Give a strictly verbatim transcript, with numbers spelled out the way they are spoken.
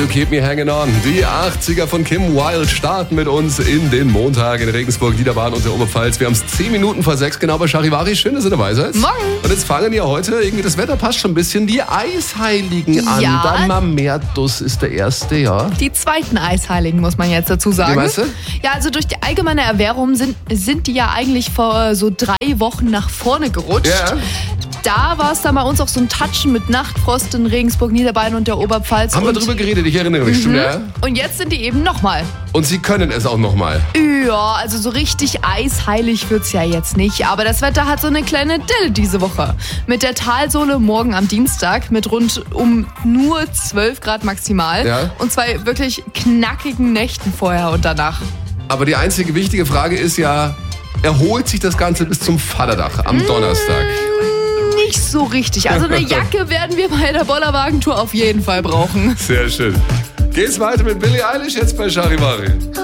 You Keep Me Hanging On. Die achtziger von Kim Wilde starten mit uns in den Montag in Regensburg, Niederbayern und der Oberpfalz. Wir haben es zehn Minuten vor sechs, genau bei Charivari. Schön, dass ihr dabei seid. Morgen. Und jetzt fangen ja heute, irgendwie das Wetter passt schon ein bisschen, die Eisheiligen an. Ja. Dann Mamertus ist der erste, ja. Die zweiten Eisheiligen, muss man jetzt dazu sagen. Wie meinst du? Ja, also durch die allgemeine Erwärmung sind, sind die ja eigentlich vor so drei Wochen nach vorne gerutscht. Ja. Da war es dann bei uns auch so ein Touchen mit Nachtfrost in Regensburg, Niederbayern und der Oberpfalz. Haben wir drüber geredet, ich erinnere mich. Mhm. Ja. Und jetzt sind die eben nochmal. Und sie können es auch nochmal. Ja, also so richtig eisheilig wird's ja jetzt nicht. Aber das Wetter hat so eine kleine Delle diese Woche. Mit der Talsohle morgen am Dienstag mit rund um nur zwölf Grad maximal. Ja. Und zwei wirklich knackigen Nächten vorher und danach. Aber die einzige wichtige Frage ist ja, erholt sich das Ganze bis zum Vaterdach am Donnerstag? Nicht so richtig. Also eine Jacke werden wir bei der Bollerwagentour auf jeden Fall brauchen. Sehr schön. Geht's weiter mit Billie Eilish jetzt bei Charivari.